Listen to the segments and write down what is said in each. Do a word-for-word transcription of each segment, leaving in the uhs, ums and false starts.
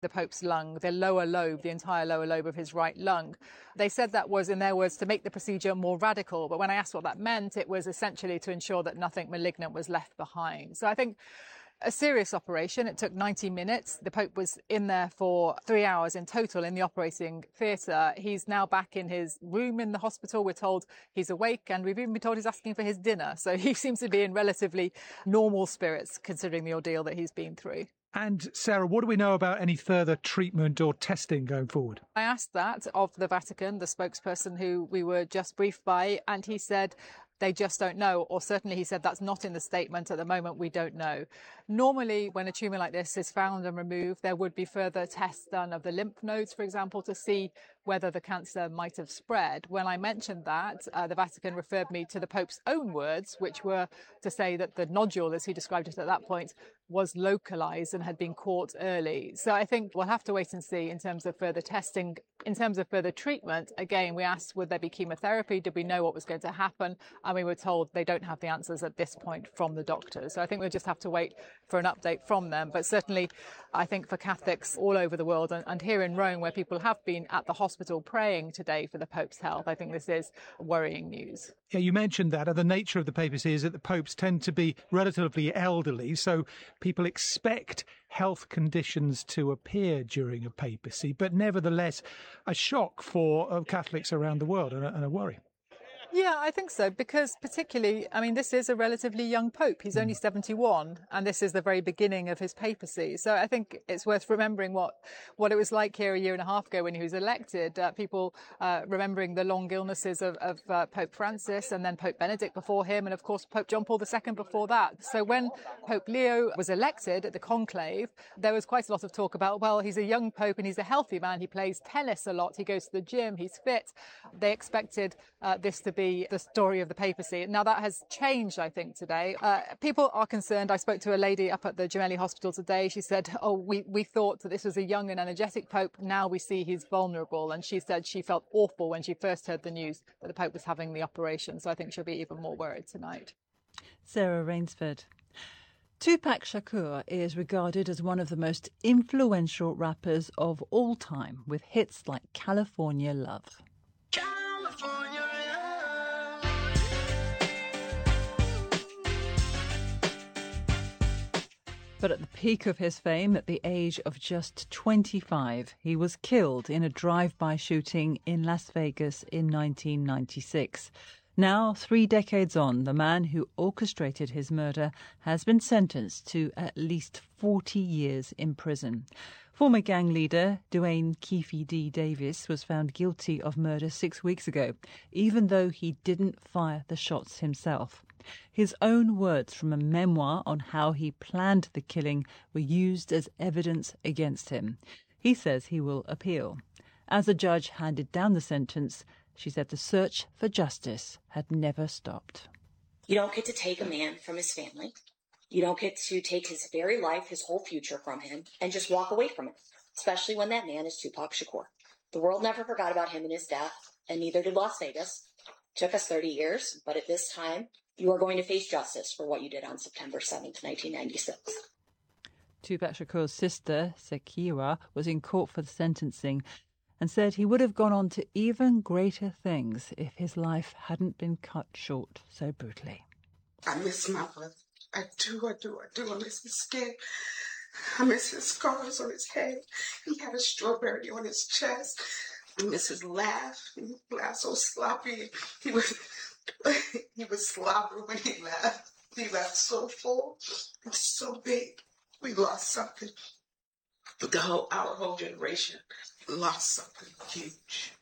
the Pope's lung, the lower lobe, the entire lower lobe of his right lung. They said that was, in their words, to make the procedure more radical. But when I asked what that meant, it was essentially to ensure that nothing malignant was left behind. So I think a serious operation. It took ninety minutes. The Pope was in there for three hours in total in the operating theatre. He's now back in his room in the hospital. We're told he's awake, and we've even been told he's asking for his dinner. So he seems to be in relatively normal spirits considering the ordeal that he's been through. And Sarah, what do we know about any further treatment or testing going forward? I asked that of the Vatican, the spokesperson who we were just briefed by, and he said they just don't know, or certainly he said that's not in the statement at the moment. We don't know. Normally, when a tumour like this is found and removed, there would be further tests done of the lymph nodes, for example, to see whether the cancer might have spread. When I mentioned that, uh, the Vatican referred me to the Pope's own words, which were to say that the nodule, as he described it at that point, was localised and had been caught early. So I think we'll have to wait and see in terms of further testing. In terms of further treatment, again, we asked, would there be chemotherapy? Did we know what was going to happen? And we were told they don't have the answers at this point from the doctors. So I think we'll just have to wait for an update from them. But certainly, I think for Catholics all over the world, and, and here in Rome, where people have been at the hospital praying today for the Pope's health, I think this is worrying news. Yeah, you mentioned that. The nature of the papacy is that the popes tend to be relatively elderly, so people expect health conditions to appear during a papacy, but nevertheless a shock for Catholics around the world and a, and a worry. Yeah, I think so, because particularly, I mean, this is a relatively young pope. He's only seventy-one, and this is the very beginning of his papacy. So I think it's worth remembering what, what it was like here a year and a half ago when he was elected. Uh, people uh, remembering the long illnesses of, of uh, Pope Francis and then Pope Benedict before him, and of course Pope John Paul the Second before that. So when Pope Leo was elected at the conclave, there was quite a lot of talk about, well, he's a young pope and he's a healthy man. He plays tennis a lot. He goes to the gym. He's fit. They expected uh, this to be the story of the papacy. Now that has changed, I think, today. Uh, people are concerned. I spoke to a lady up at the Gemelli Hospital today. She said, oh, we, we thought that this was a young and energetic pope. Now we see he's vulnerable. And she said she felt awful when she first heard the news that the pope was having the operation. So I think she'll be even more worried tonight. Sarah Rainsford. Tupac Shakur is regarded as one of the most influential rappers of all time, with hits like California Love. California Love. But at the peak of his fame, at the age of just twenty-five, he was killed in a drive-by shooting in Las Vegas in nineteen ninety-six. Now, three decades on, the man who orchestrated his murder has been sentenced to at least forty years in prison. Former gang leader Duane Keffe D. Davis was found guilty of murder six weeks ago, even though he didn't fire the shots himself. His own words from a memoir on how he planned the killing were used as evidence against him. He says he will appeal. As the judge handed down the sentence, she said the search for justice had never stopped. You don't get to take a man from his family. You don't get to take his very life, his whole future from him, and just walk away from it, especially when that man is Tupac Shakur. The world never forgot about him and his death, and neither did Las Vegas. It took us thirty years, but at this time, you are going to face justice for what you did on September seventh, nineteen ninety-six. Tupac Shakur's sister, Sekira, was in court for the sentencing and said he would have gone on to even greater things if his life hadn't been cut short so brutally. I miss my brother. I do, I do, I do. I miss his skin. I miss his scars on his head. He had a strawberry on his chest. I miss his laugh. He laughed so sloppy. He was, he was sloppy when he laughed. He laughed so full and so big. We lost something. The whole, our whole generation lost something huge.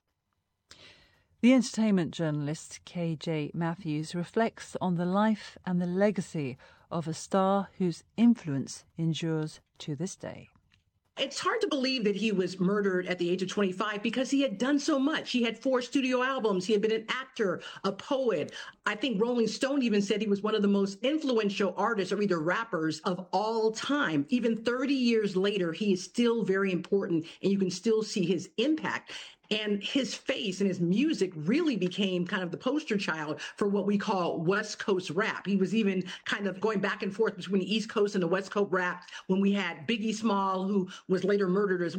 The entertainment journalist K J Matthews reflects on the life and the legacy of a star whose influence endures to this day. It's hard to believe that he was murdered at the age of twenty-five because he had done so much. He had four studio albums. He had been an actor, a poet. I think Rolling Stone even said he was one of the most influential artists or either rappers of all time. Even thirty years later, he is still very important and you can still see his impact. And his face and his music really became kind of the poster child for what we call West Coast rap. He was even kind of going back and forth between the East Coast and the West Coast rap when we had Biggie Small, who was later murdered as